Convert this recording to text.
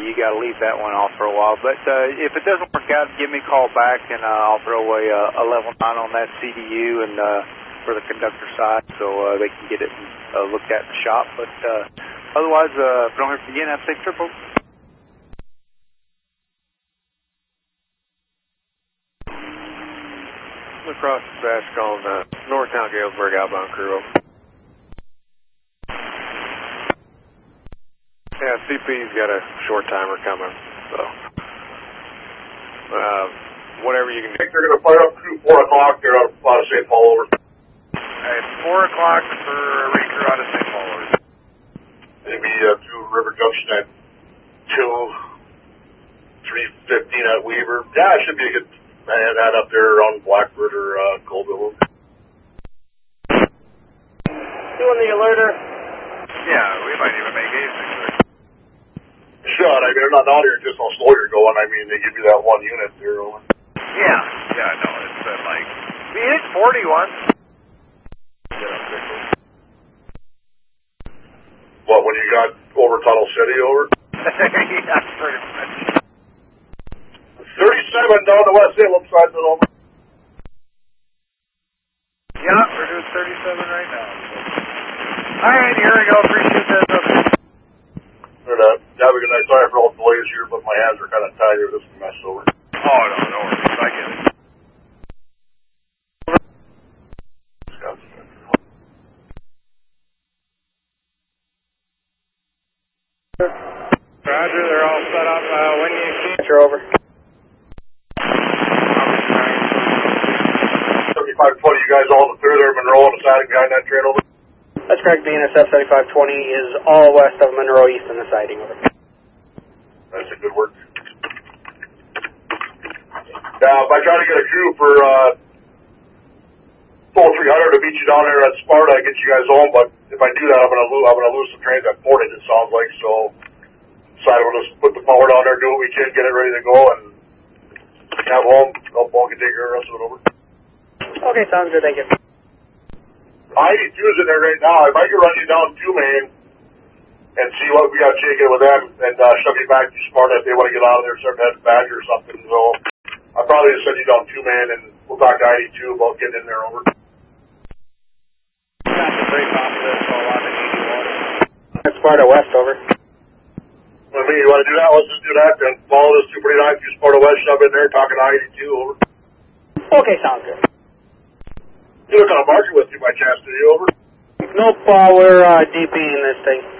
you got to leave that one off for a while. But if it doesn't work out, give me a call back, and I'll throw a level 9 on that CDU and for the conductor side, so they can get it looked at in the shop. But otherwise, if I don't hear from you again, have a safe trip. Across the dash calling Northtown Galesburg outbound crew. Yeah, CP's got a short timer coming, so whatever you can do. I think they're going to fire up crew 4 o'clock. They're out of St. Paul over. It's 4 o'clock for a recrew out of St. Paul over. It'll be through River Junction at 3:15 at Weaver. Yeah, it should be a good that up there around Blackbird or Colville. Doing the alerter? Yeah, we might even make it. Should. I mean, they're not out here just how slow you're going. I mean, they give you that 1 unit there. Yeah, no, it's like, we hit 40 once. What, when you got over Tunnel City over? Yeah, pretty much. 37 down the West Salem side of it over. Yeah, we're doing 37 right now. All right, here we go. Appreciate that. Have a good night. Sorry for all the delays here, but my hands are kind of tied here. This is a mess over. Oh, no worries. I get it. Roger, they're all set up. When you see you're over. 7520, you guys all in the clear there, Monroe on the siding behind that train over? That's correct, BNSF 7520 is all west of Monroe, east on the siding over. That's a good work. Now, if I try to get a crew for full 300 to meet you down there at Sparta, I get you guys home, but if I do that, I'm gonna lose some trains at Portage, it sounds like, so decided we'll just put the power down there, do what we can, get it ready to go, and have home, help Paul can take care of the rest of it over. Okay, sounds good, thank you. I-82 is in there right now. If I could run you down 2 main and see what we got shaking with them and shove you back to Sparta if they want to get out of there, start to head to Badger or something. So I'll probably just send you down 2 main and we'll talk to I-82 about getting in there over. That's very popular, so a lot of 81. That's Sparta West over. I mean, you want to do that? Let's just do that then. Follow this 249 through Sparta West, shove in there, talking to I-82 over. Okay, sounds good. You look on a market with you by chance, do you over? Nope, we're DPing this thing.